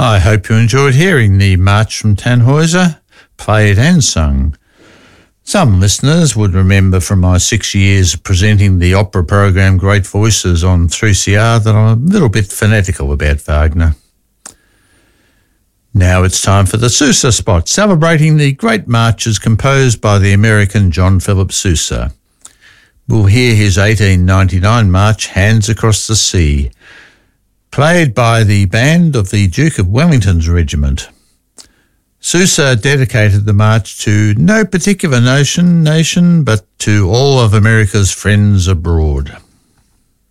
I hope you enjoyed hearing the March from Tannhäuser, played and sung. Some listeners would remember from my 6 years of presenting the opera program Great Voices on 3CR that I'm a little bit fanatical about Wagner. Now it's time for the Sousa spot, celebrating the great marches composed by the American John Philip Sousa. We'll hear his 1899 march, Hands Across the Sea, played by the band of the Duke of Wellington's regiment. Sousa dedicated the march to no particular nation, but to all of America's friends abroad.